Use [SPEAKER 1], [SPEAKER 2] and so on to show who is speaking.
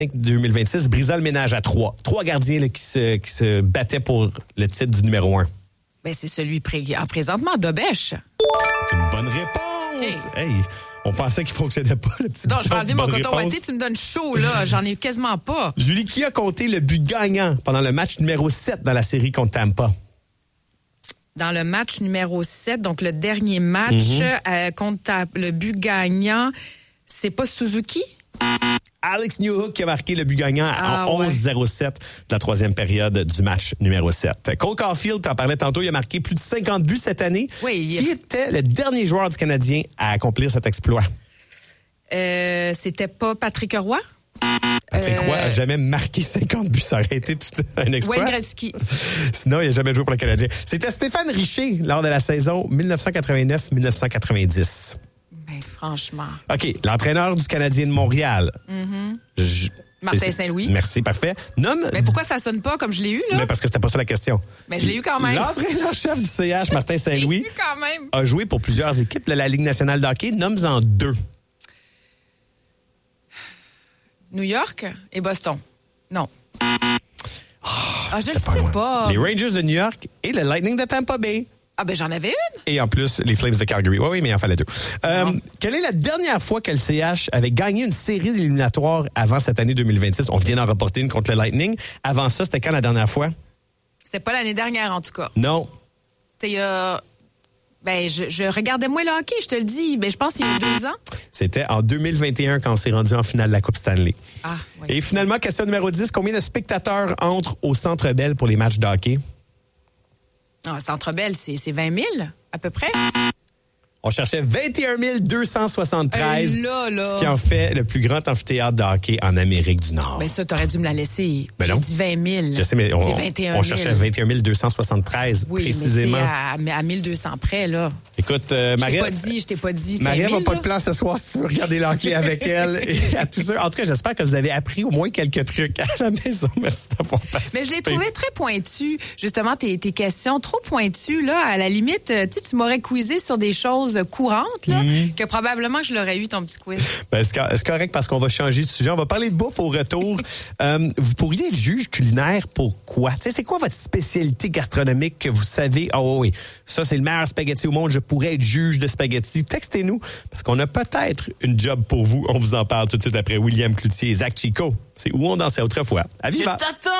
[SPEAKER 1] 2026 brisa le ménage à 3. 3 gardiens là, qui se battaient pour le titre du numéro 1.
[SPEAKER 2] Ben, c'est celui présentement, Dobèche.
[SPEAKER 1] C'est une bonne réponse. Hey, on pensait qu'il fonctionnait pas, le petit
[SPEAKER 2] Non,
[SPEAKER 1] bouton
[SPEAKER 2] je vais enlever
[SPEAKER 1] de
[SPEAKER 2] mon
[SPEAKER 1] bonne
[SPEAKER 2] coton
[SPEAKER 1] réponse.
[SPEAKER 2] ouaté, tu me donnes chaud, là. J'en ai quasiment pas.
[SPEAKER 1] Julie, qui a compté le but gagnant pendant le match numéro 7 dans la série contre Tampa?
[SPEAKER 2] Dans le match numéro 7, donc le dernier match, contre le but gagnant, c'est pas Suzuki?
[SPEAKER 1] Alex Newhook qui a marqué le but gagnant en 11-07 de la troisième période du match numéro 7. Cole Caulfield, t'en parlais tantôt, il a marqué plus de 50 buts cette année.
[SPEAKER 2] Oui,
[SPEAKER 1] Qui était le dernier joueur du Canadien à accomplir cet exploit?
[SPEAKER 2] C'était pas Patrick Roy?
[SPEAKER 1] Patrick Roy a jamais marqué 50 buts. Ça aurait été tout un exploit.
[SPEAKER 2] Wayne Gretzky.
[SPEAKER 1] Sinon, il n'a jamais joué pour le Canadien. C'était Stéphane Richer lors de la saison 1989-1990.
[SPEAKER 2] Ben, franchement.
[SPEAKER 1] OK, l'entraîneur du Canadien de Montréal.
[SPEAKER 2] Martin Saint-Louis.
[SPEAKER 1] Merci, parfait. Nomme...
[SPEAKER 2] Mais pourquoi ça sonne pas comme je l'ai eu, là?
[SPEAKER 1] Mais parce que c'était pas ça la question.
[SPEAKER 2] Mais je l'ai eu quand même.
[SPEAKER 1] L'entraîneur-chef du CH, Martin Saint-Louis,
[SPEAKER 2] Je l'ai eu quand même.
[SPEAKER 1] a joué pour plusieurs équipes de la Ligue nationale de hockey. Nomme-en 2.
[SPEAKER 2] New York et Boston. Non. Je le sais pas.
[SPEAKER 1] Les Rangers de New York et le Lightning de Tampa Bay.
[SPEAKER 2] Ah, ben j'en avais une.
[SPEAKER 1] Et en plus, les Flames de Calgary. Oui, mais il en fallait 2. Quelle est la dernière fois que le CH avait gagné une série éliminatoire avant cette année 2026? On vient d'en reporter une contre le Lightning. Avant ça, c'était quand la dernière fois?
[SPEAKER 2] C'était pas l'année dernière, en tout cas.
[SPEAKER 1] Non.
[SPEAKER 2] C'était il y a... Ben, je regardais moins le hockey, je te le dis. Ben, je pense qu'il y a 2 ans.
[SPEAKER 1] C'était en 2021 quand on s'est rendu en finale de la Coupe Stanley.
[SPEAKER 2] Ah, oui.
[SPEAKER 1] Et finalement, question numéro 10. Combien de spectateurs entrent au Centre Bell pour les matchs de hockey?
[SPEAKER 2] Ah, Centre Bell, c'est 20 000, à peu près.
[SPEAKER 1] On cherchait 21 273,
[SPEAKER 2] là.
[SPEAKER 1] ce qui en fait le plus grand amphithéâtre de hockey en Amérique du Nord.
[SPEAKER 2] Ben ça, t'aurais dû me la laisser.
[SPEAKER 1] Ben
[SPEAKER 2] J'ai
[SPEAKER 1] non.
[SPEAKER 2] dit 20 000.
[SPEAKER 1] Je sais, mais
[SPEAKER 2] c'est 21 000.
[SPEAKER 1] on cherchait 21 273
[SPEAKER 2] oui,
[SPEAKER 1] précisément.
[SPEAKER 2] Mais à 1200 près, là.
[SPEAKER 1] Écoute,
[SPEAKER 2] Je t'ai pas dit 5
[SPEAKER 1] Marie
[SPEAKER 2] 000,
[SPEAKER 1] n'a pas
[SPEAKER 2] là.
[SPEAKER 1] de plan ce soir si tu veux regarder l'hockey avec elle. Et à tous ceux. En tout cas, j'espère que vous avez appris au moins quelques trucs à la maison. Merci d'avoir participé.
[SPEAKER 2] Mais je l'ai trouvé très pointu. Justement, tes questions trop pointues, là. À la limite, tu m'aurais quizé sur des choses courantes, là, que probablement que je l'aurais eu, ton petit quiz.
[SPEAKER 1] Ben, c'est correct parce qu'on va changer de sujet. On va parler de bouffe au retour. Vous pourriez être juge culinaire pour quoi? Tu sais, c'est quoi votre spécialité gastronomique que vous savez? Oh oui, ça c'est le meilleur spaghetti au monde. Je pourrais être juge de spaghetti. Textez-nous parce qu'on a peut-être une job pour vous. On vous en parle tout de suite après William Cloutier et Zach Chico. C'est Où on dansait autrefois. À Viva!
[SPEAKER 3] Je t'attends!